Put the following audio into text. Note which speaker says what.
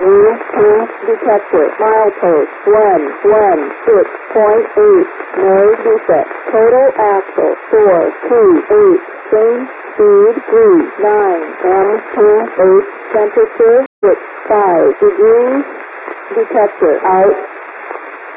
Speaker 1: detector, milepost 116.8, no defect, total axle 428, change speed 39, M28, temperature 5 degrees, detector out.